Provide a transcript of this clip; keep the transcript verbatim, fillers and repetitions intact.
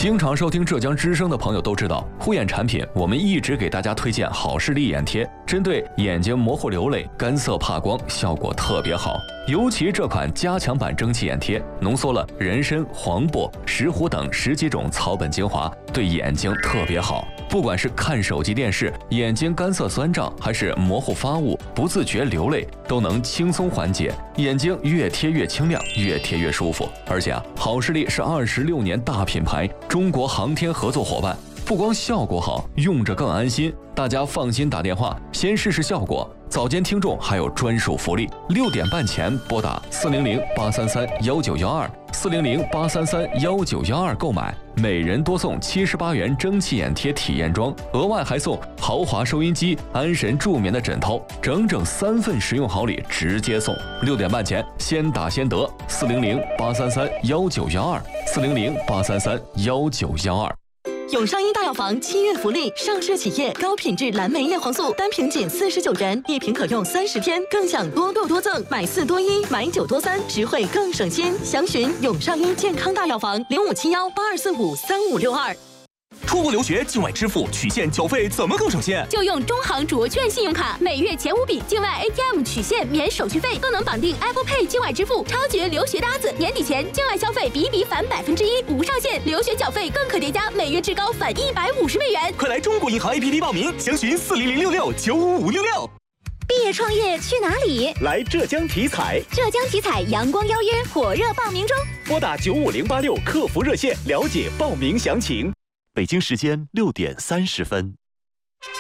经常收听浙江之声的朋友都知道，护眼产品我们一直给大家推荐好视力眼贴，针对眼睛模糊流泪、干涩怕光，效果特别好。尤其这款加强版蒸汽眼贴，浓缩了人参、黄柏、石斛等十几种草本精华，对眼睛特别好。不管是看手机电视，眼睛干涩酸胀，还是模糊发雾、不自觉流泪，都能轻松缓解，眼睛越贴越清亮，越贴越舒服。而且啊，好视力是二十六年大品牌，中国航天合作伙伴，不光效果好，用着更安心。大家放心打电话，先试试效果。早间听众还有专属福利，六点半前拨打四零零八三三幺九幺二四零零八三三幺九幺二购买，每人多送七十八元蒸汽眼贴体验装，额外还送豪华收音机、安神助眠的枕头，整整三份实用好礼直接送。六点半前先打先得，四零零八三三幺九幺二四零零八三三幺九幺二。 永上医大药房七月福利，上市企业高品质蓝莓叶黄素单瓶仅四十九元，一瓶可用三十天，更享多购多赠，买四多一，买九多三，实惠更省心。详询永上医健康大药房零五七幺八二四五三五六二。 出国留学境外支付取现缴费怎么更省心？ 就用中行主额券信用卡，每月前五笔境外 A T M 取现免手续费，更能绑定 Apple Pay 境外支付，超绝留学搭子！年底前境外消费比比返百分之一，无上限，留学缴费更可叠加，每月至高返一百五十美元。 快来中国银行 A P P 报名，详询四零零六六九五五六六。 毕业创业去哪里？ 来浙江体彩， 浙江体彩阳光邀约火热报名中， 拨打九五零八六客服热线了解报名详情。 北京时间六点三十分。